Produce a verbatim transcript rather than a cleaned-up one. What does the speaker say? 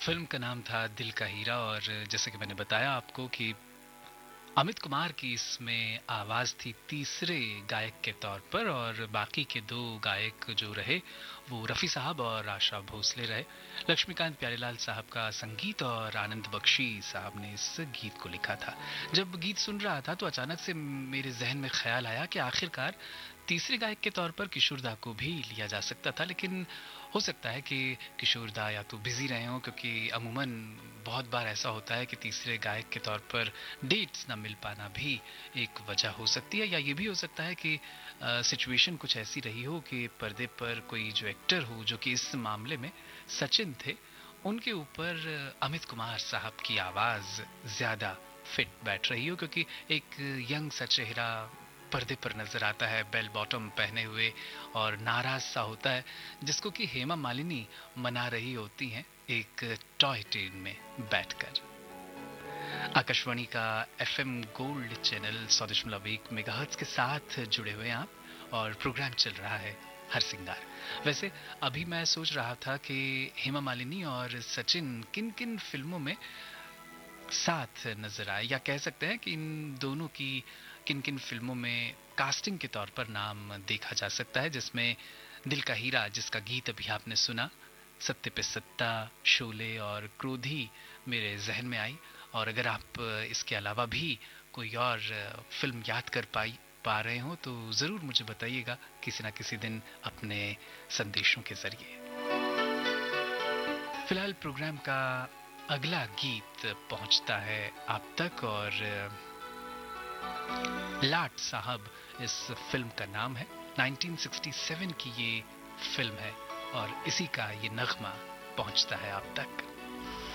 Film का नाम था दिल का हीरा और जैसे कि मैंने बताया आपको कि अमित कुमार की इसमें आवाज थी तीसरे गायक के तौर पर और बाकी के दो गायक जो रहे वो रफी साहब और आशा भोसले रहे। लक्ष्मीकांत प्यारेलाल साहब का संगीत और आनंद बख्शी साहब ने इस गीत को लिखा था। जब गीत सुन रहा था तो अचानक से मेरे जहन में ख्याल आया कि आखिरकार तीसरे गायक के तौर पर किशोर दा को भी लिया जा सकता था, लेकिन हो सकता है कि किशोर दा या तो बिजी रहे हों, क्योंकि अमूमन बहुत बार ऐसा होता है कि तीसरे गायक के तौर पर डेट्स ना मिल पाना भी एक वजह हो सकती है, या ये भी हो सकता है कि सिचुएशन कुछ ऐसी रही हो कि पर्दे पर कोई जो एक्टर हो, जो कि इस मामले में सचिन थे, उनके ऊपर अमित कुमार साहब की आवाज ज्यादा फिट बैठ रही हो, क्योंकि एक यंग सा चेहरा पर्दे पर नजर आता है बेल बॉटम पहने हुए और नाराज सा होता है, जिसको कि हेमा मालिनी मना रही होती हैं एक टॉय ट्रेन में बैठकर। आकाशवाणी का एफएम गोल्ड चैनल सौ दशमलव एक मेगाहर्ट्ज के साथ जुड़े हुए हैं आप और प्रोग्राम चल रहा है हर सिंगार। वैसे अभी मैं सोच रहा था कि हेमा मालिनी और सचिन किन किन फिल्मों में साथ नजर आए, या कह सकते हैं कि इन दोनों की किन किन फिल्मों में कास्टिंग के तौर पर नाम देखा जा सकता है, जिसमें दिल का हीरा जिसका गीत अभी आपने सुना, सत्ते पे सत्ता, शोले और क्रोधी मेरे जहन में आई। और अगर आप इसके अलावा भी कोई और फिल्म याद कर पाई पा रहे हो तो जरूर मुझे बताइएगा किसी ना किसी दिन अपने संदेशों के जरिए। फिलहाल प्रोग्राम का अगला गीत पहुंचता है आप तक और लाट साहब इस फिल्म का नाम है। उन्नीस सौ सरसठ की ये फिल्म है और इसी का ये नगमा पहुंचता है आप तक।